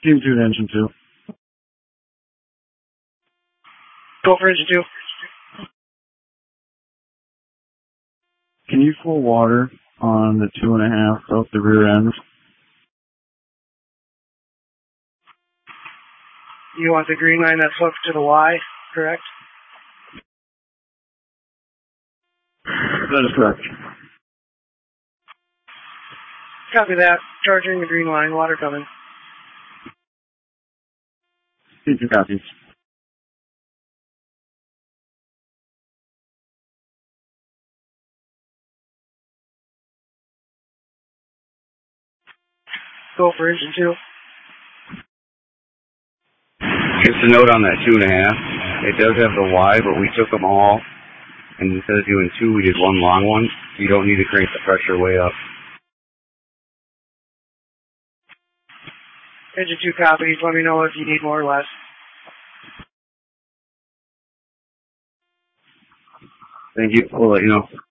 Team 2 to engine 2. Go for engine 2. Can you pull water on the 2.5 of the rear end? You want the green line that's hooked to the Y, correct? That is correct. Copy that. Charging the green line. Water coming. Team 2 copies. Go for engine 2. Just a note on that 2.5. It does have the Y, but we took them all, and instead of doing 2, we did 1 long one. You don't need to crank the pressure way up. Engine 2 copies. Let me know if you need more or less. Thank you. We'll let you know.